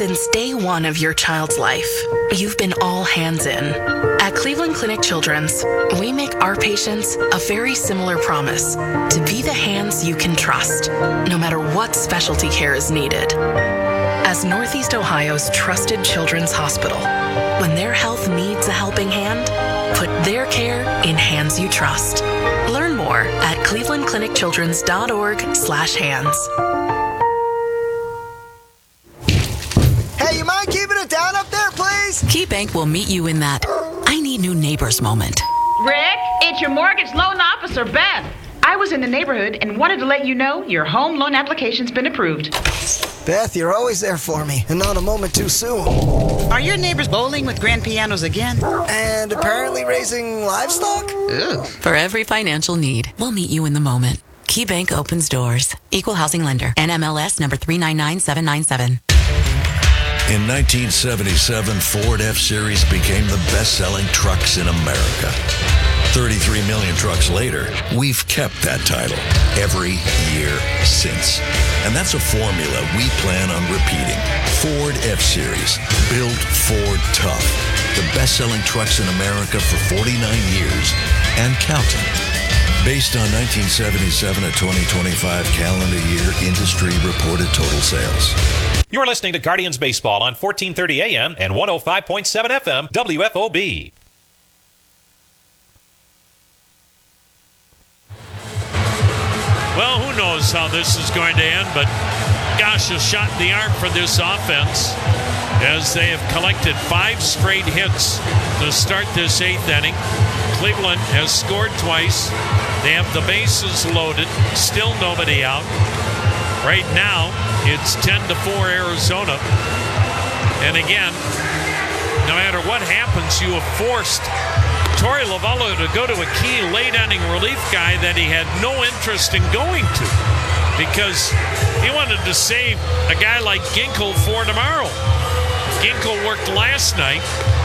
Since day one of your child's life, you've been all hands in. At Cleveland Clinic Children's, we make our patients a very similar promise to be the hands you can trust, no matter what specialty care is needed. As Northeast Ohio's trusted children's hospital, when their health needs a helping hand, put their care in hands you trust. Learn more at clevelandclinicchildrens.org/hands. Hey, you mind keeping it down up there, please? KeyBank will meet you in that I need new neighbors moment. Rick, it's your mortgage loan officer, Beth. I was in the neighborhood and wanted to let you know your home loan application's been approved. Beth, you're always there for me, and not a moment too soon. Are your neighbors bowling with grand pianos again? And apparently raising livestock? Ew. For every financial need, we'll meet you in the moment. KeyBank opens doors. Equal housing lender. NMLS number 399797. In 1977, Ford F-Series became the best-selling trucks in America. 33 million trucks later, we've kept that title every year since. And that's a formula we plan on repeating. Ford F-Series, built Ford tough. The best-selling trucks in America for 49 years and counting. Based on 1977 to 2025 calendar year industry reported total sales. You're listening to Guardians Baseball on 1430 AM and 105.7 FM WFOB. Well, who knows how this is going to end, but gosh, a shot in the arm for this offense as they have collected 5 straight hits to start this 8th inning. Cleveland has scored twice. They have the bases loaded, still nobody out. Right now, it's 10-4 Arizona. And again, no matter what happens, you have forced Torey Lovullo to go to a key late-inning relief guy that he had no interest in going to because he wanted to save a guy like Ginkel for tomorrow. Ginkel worked last night,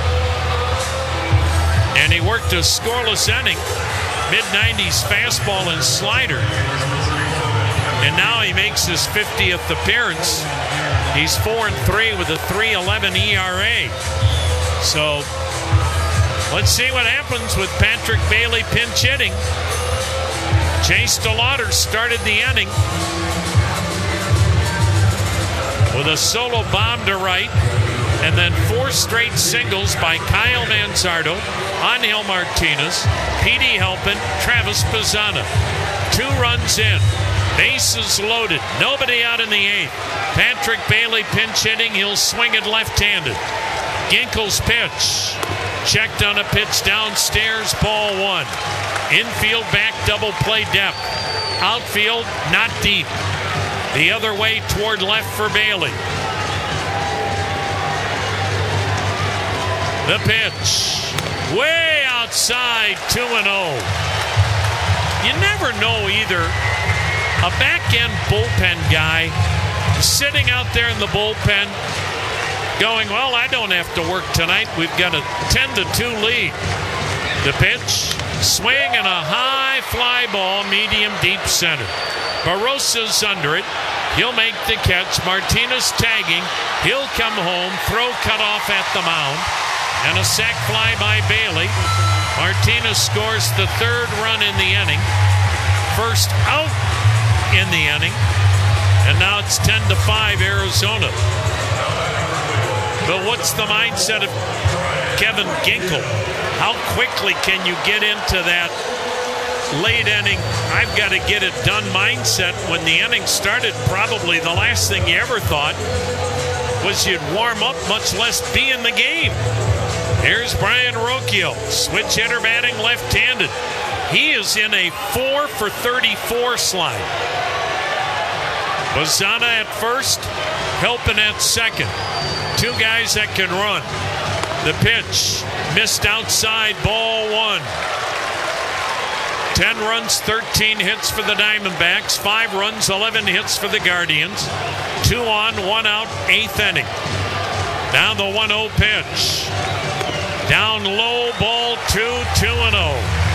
and he worked a scoreless inning, mid-90s fastball and slider. And now he makes his 50th appearance. He's 4-3 with a 3.11 ERA. So let's see what happens with Patrick Bailey pinch hitting. Chase DeLauder started the inning with a solo bomb to right, and then 4 straight singles by Kyle Manzardo, Angel Martinez, Petey Halpin, Travis Pizzana. 2 runs in, bases loaded, nobody out in the 8th. Patrick Bailey pinch hitting, he'll swing it left-handed. Ginkel's pitch. Checked on a pitch downstairs, ball 1. Infield back double play depth. Outfield not deep. The other way toward left for Bailey. The pitch. Way outside, 2-0. You never know either. A back-end bullpen guy sitting out there in the bullpen going, well, I don't have to work tonight. We've got a 10-2 lead. The pitch, swing and a high fly ball, medium deep center. Barosa's under it. He'll make the catch. Martinez tagging. He'll come home. Throw cut off at the mound. And a sac fly by Bailey. Martinez scores the 3rd run in the inning. First out in the inning. And now it's 10-5 Arizona. But what's the mindset of Kevin Ginkel? How quickly can you get into that late inning, I've got to get it done mindset? When the inning started, probably the last thing you ever thought was you'd warm up, much less be in the game. Here's Brian Rocchio, switch hitter batting left-handed. He is in a 4-for-34 slide. Pizzana at first, Halpin at second. 2 guys that can run. The pitch, missed outside, ball 1. 10 runs, 13 hits for the Diamondbacks. 5 runs, 11 hits for the Guardians. 2 on, 1 out, 8th inning. Now the 1-0 pitch. Down low, ball 2, 2-0.